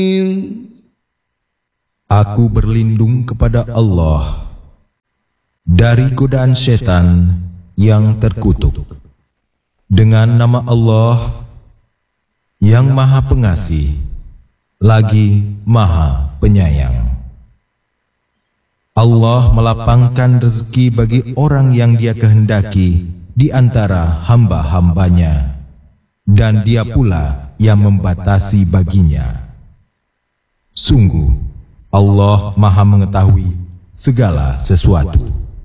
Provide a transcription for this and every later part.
Aku berlindung kepada Allah dari godaan setan yang terkutuk. Dengan nama Allah yang Maha Pengasih lagi Maha Penyayang. Allah melapangkan rezeki bagi orang yang Dia kehendaki di antara hamba-hambanya, dan Dia pula yang membatasi baginya. Sungguh, Allah Maha mengetahui segala sesuatu.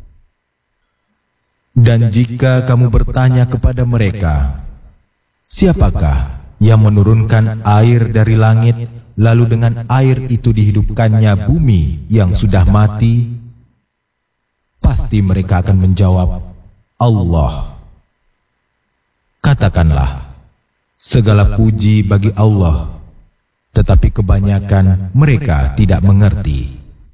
Dan jika kamu bertanya kepada mereka, siapakah yang menurunkan air dari langit, lalu dengan air itu dihidupkannya bumi yang sudah mati? Pasti mereka akan menjawab, Allah. Katakanlah, segala puji bagi Allah, tetapi kebanyakan mereka tidak mengerti.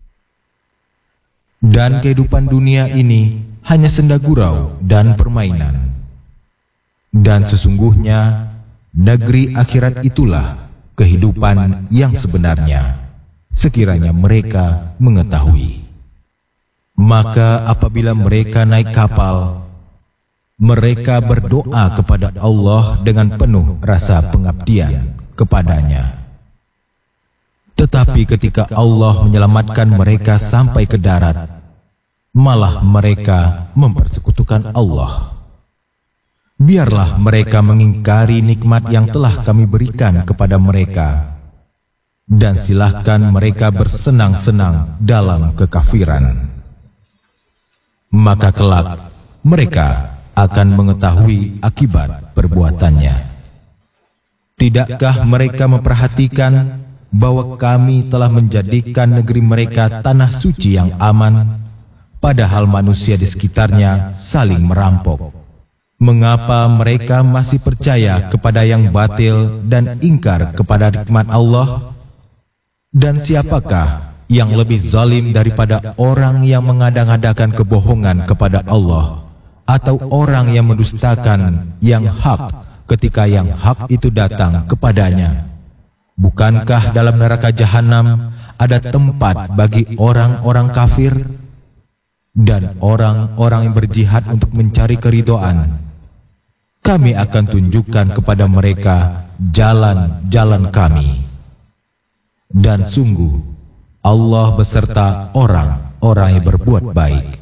Dan kehidupan dunia ini hanya senda gurau dan permainan. Dan sesungguhnya negeri akhirat itulah kehidupan yang sebenarnya, sekiranya mereka mengetahui. Maka apabila mereka naik kapal, mereka berdoa kepada Allah dengan penuh rasa pengabdian kepadanya. Tetapi ketika Allah menyelamatkan mereka sampai ke darat, malah mereka mempersekutukan Allah. Biarlah mereka mengingkari nikmat yang telah kami berikan kepada mereka, dan silahkan mereka bersenang-senang dalam kekafiran. Maka kelak mereka akan mengetahui akibat perbuatannya. Tidakkah mereka memperhatikan bahwa kami telah menjadikan negeri mereka tanah suci yang aman, padahal manusia di sekitarnya saling merampok? Mengapa mereka masih percaya kepada yang batil dan ingkar kepada nikmat Allah? Dan siapakah yang lebih zalim daripada orang yang mengada-ngadakan kebohongan kepada Allah, atau orang yang mendustakan yang hak ketika yang hak itu datang kepadanya? Bukankah dalam neraka jahanam ada tempat bagi orang-orang kafir? Dan orang-orang yang berjihad untuk mencari keridhaan, kami akan tunjukkan kepada mereka jalan-jalan kami. Dan sungguh Allah beserta orang-orang yang berbuat baik.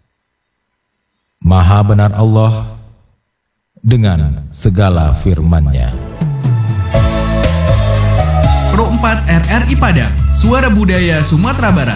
Maha benar Allah dengan segala firman-Nya. Pro 4 RRI Padang, Suara Budaya Sumatera Barat.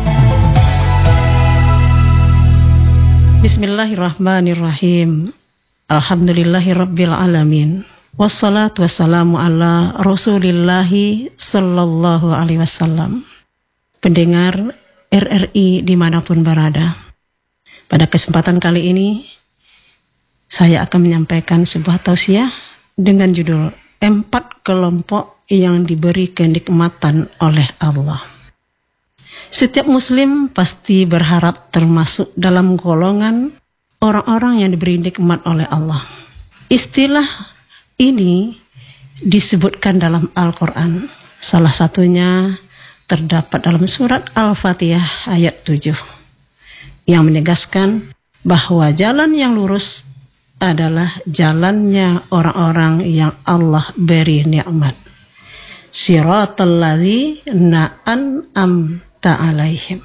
Bismillahirrahmanirrahim. Alhamdulillahirabbil alamin. Wassalatu wassalamu ala Rasulillahi sallallahu alaihi wasallam. Pendengar RRI dimanapun berada, pada kesempatan kali ini saya akan menyampaikan sebuah tausiah dengan judul 4 kelompok yang diberi kenikmatan oleh Allah. Setiap muslim pasti berharap termasuk dalam golongan orang-orang yang diberi nikmat oleh Allah. Istilah ini disebutkan dalam Al-Quran. Salah satunya terdapat dalam surat Al-Fatihah ayat 7 yang menegaskan bahwa jalan yang lurus adalah jalannya orang-orang yang Allah beri nikmat. Siratal ladzina an'amta alaihim.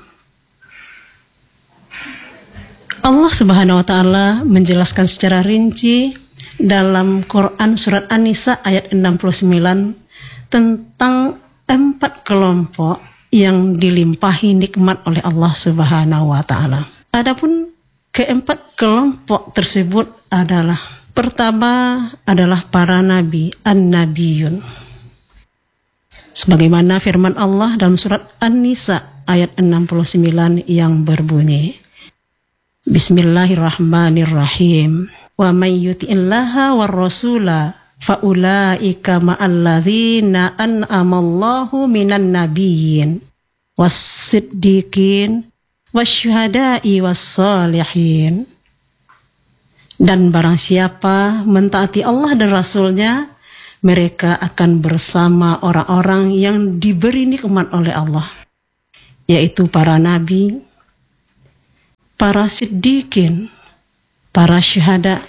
Allah Subhanahu wa taala menjelaskan secara rinci dalam Quran surat An-Nisa ayat 69 tentang 4 kelompok yang dilimpahi nikmat oleh Allah Subhanahu wa taala. Adapun keempat kelompok tersebut adalah, pertama adalah para nabi, an-nabiyun. Sebagaimana firman Allah dalam surat An-Nisa ayat 69 yang berbunyi, Bismillahirrahmanirrahim. Wa may yuti'illaha war rasula fa ulaika ma'alladzina an'amallahu minan nabiyyin was-siddiqin wasyuhada'i was-salihin. Dan barang siapa mentaati Allah dan Rasulnya, mereka akan bersama orang-orang yang diberi nikmat oleh Allah, yaitu para nabi, para siddiqin, para syuhada,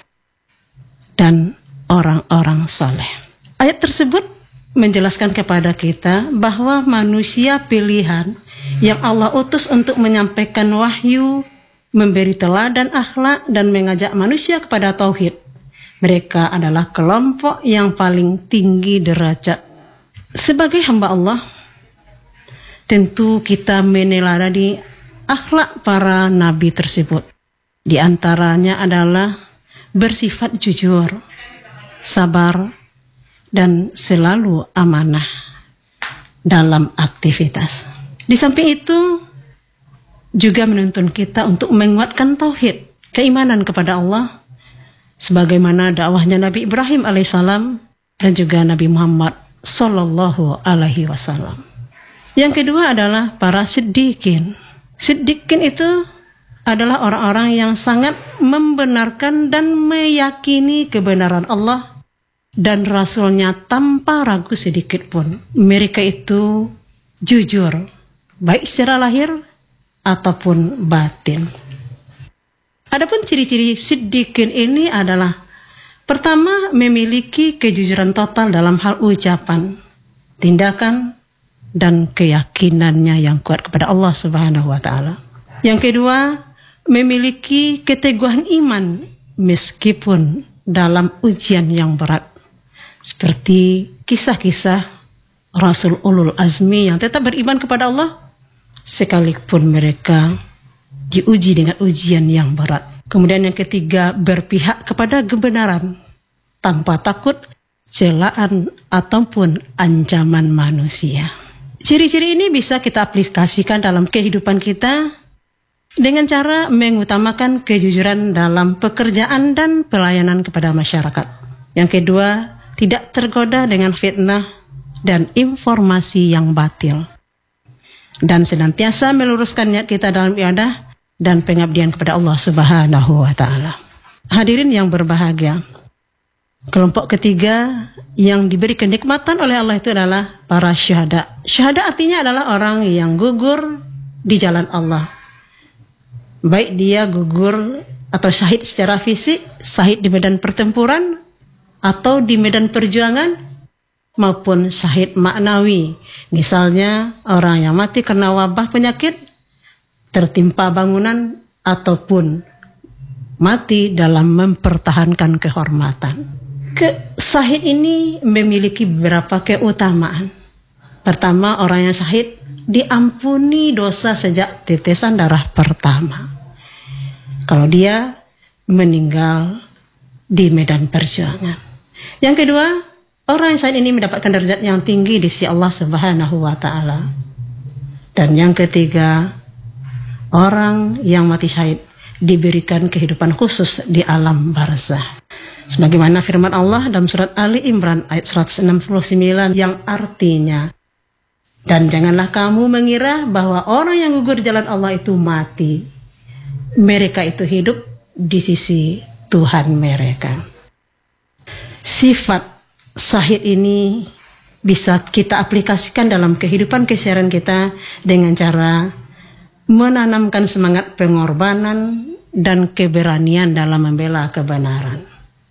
dan orang-orang saleh. Ayat tersebut menjelaskan kepada kita bahwa manusia pilihan yang Allah utus untuk menyampaikan wahyu, memberi teladan akhlak, dan mengajak manusia kepada tauhid, mereka adalah kelompok yang paling tinggi derajat. Sebagai hamba Allah, tentu kita meneladani akhlak para nabi tersebut. Di antaranya adalah bersifat jujur, sabar, dan selalu amanah dalam aktivitas. Di samping itu, juga menuntun kita untuk menguatkan tauhid, keimanan kepada Allah, sebagaimana dakwahnya Nabi Ibrahim alaihissalam dan juga Nabi Muhammad sallallahu alaihi wasallam. Yang kedua adalah para siddiqin. Siddiqin itu adalah orang-orang yang sangat membenarkan dan meyakini kebenaran Allah dan Rasulnya tanpa ragu sedikit pun. Mereka itu jujur, baik secara lahir ataupun batin. Adapun ciri-ciri siddiqin ini adalah, pertama, memiliki kejujuran total dalam hal ucapan, tindakan, dan keyakinannya yang kuat kepada Allah Subhanahu wa Ta'ala. Yang kedua, memiliki keteguhan iman meskipun dalam ujian yang berat, seperti kisah-kisah Rasul Ulul Azmi yang tetap beriman kepada Allah sekalipun mereka diuji dengan ujian yang berat. Kemudian yang ketiga, berpihak kepada kebenaran tanpa takut celaan ataupun ancaman manusia. Ciri-ciri ini bisa kita aplikasikan dalam kehidupan kita dengan cara mengutamakan kejujuran dalam pekerjaan dan pelayanan kepada masyarakat. Yang kedua, tidak tergoda dengan fitnah dan informasi yang batil, dan senantiasa meluruskan niat kita dalam ibadah dan pengabdian kepada Allah Subhanahu wa Ta'ala. Hadirin yang berbahagia, kelompok ketiga yang diberi kenikmatan oleh Allah itu adalah para syuhada. Syuhada artinya adalah orang yang gugur di jalan Allah, baik dia gugur atau syahid secara fisik, syahid di medan pertempuran atau di medan perjuangan, maupun syahid maknawi. Misalnya orang yang mati karena wabah penyakit, tertimpa bangunan, ataupun mati dalam mempertahankan kehormatan. Syahid ini memiliki beberapa keutamaan. Pertama, orang yang syahid diampuni dosa sejak tetesan darah pertama, kalau dia meninggal di medan perjuangan. Yang kedua, orang yang syahid ini mendapatkan derajat yang tinggi di sisi Allah Subhanahu wa Ta'ala. Dan yang ketiga, orang yang mati syahid diberikan kehidupan khusus di alam barzah. Sebagaimana firman Allah dalam surat Ali Imran ayat 169 yang artinya, dan janganlah kamu mengira bahwa orang yang gugur di jalan Allah itu mati. Mereka itu hidup di sisi Tuhan mereka. Sifat syahid ini bisa kita aplikasikan dalam kehidupan keseharian kita dengan cara menanamkan semangat pengorbanan dan keberanian dalam membela kebenaran.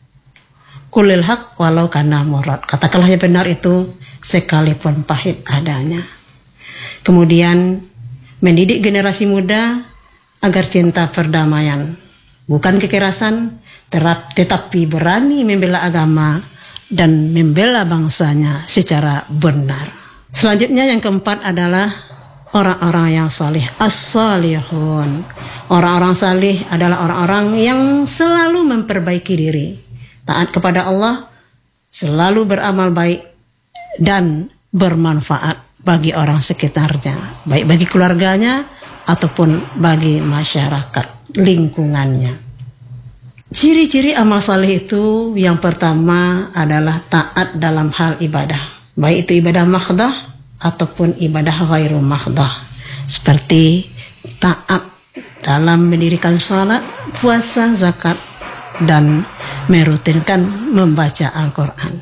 Qulil haq walau kana murad. Katakanlah yang benar itu sekalipun pahit adanya. Kemudian mendidik generasi muda agar cinta perdamaian, bukan kekerasan, tetapi berani membela agama dan membela bangsanya secara benar. Selanjutnya yang keempat adalah orang-orang yang salih, as-salihun. Orang-orang salih adalah orang-orang yang selalu memperbaiki diri, taat kepada Allah, selalu beramal baik, dan bermanfaat bagi orang sekitarnya, baik bagi keluarganya ataupun bagi masyarakat lingkungannya. Ciri-ciri amal salih itu yang pertama adalah taat dalam hal ibadah, baik itu ibadah makhdah ataupun ibadah ghairu makhdah, seperti taat dalam mendirikan salat, puasa, zakat, dan merutinkan membaca Al-Quran.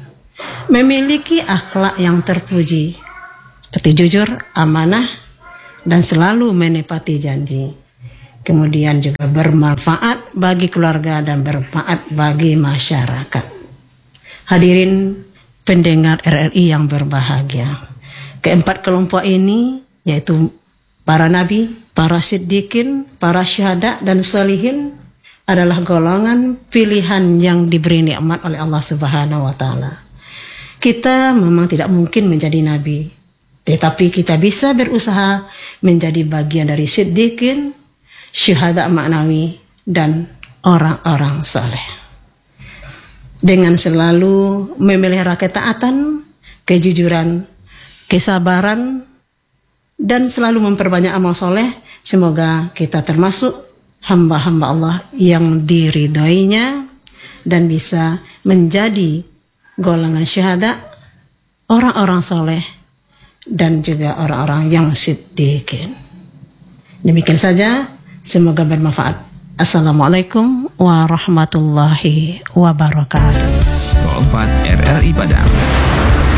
memiliki akhlak yang terpuji, seperti jujur, amanah, dan selalu menepati janji. Kemudian juga bermanfaat bagi keluarga dan bermanfaat bagi masyarakat. Hadirin pendengar RRI yang berbahagia, keempat kelompok ini yaitu para nabi, para siddiqin, para syuhada dan sholihin adalah golongan pilihan yang diberi nikmat oleh Allah Subhanahu wa taala. Kita memang tidak mungkin menjadi nabi, tetapi kita bisa berusaha menjadi bagian dari siddiqin, syuhada maknawi, dan orang-orang saleh. Dengan selalu memelihara ketaatan, kejujuran, kesabaran, dan selalu memperbanyak amal soleh, semoga kita termasuk hamba-hamba Allah yang diridhoinya dan bisa menjadi golongan syuhada, orang-orang soleh, dan juga orang-orang yang siddiqin. Demikian saja, semoga bermanfaat. Assalamualaikum warahmatullahi wabarakatuh. 4 RRI Padang.